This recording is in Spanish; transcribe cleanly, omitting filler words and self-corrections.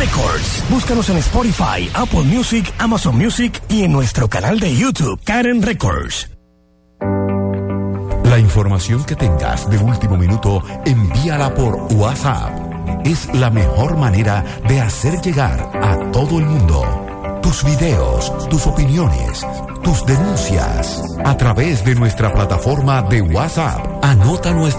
Records. Búscanos en Spotify, Apple Music, Amazon Music y en nuestro canal de YouTube, Karen Records. La información que tengas de último minuto, envíala por WhatsApp. Es la mejor manera de hacer llegar a todo el mundo tus videos, tus opiniones, tus denuncias a través de nuestra plataforma de WhatsApp. Anota nuestra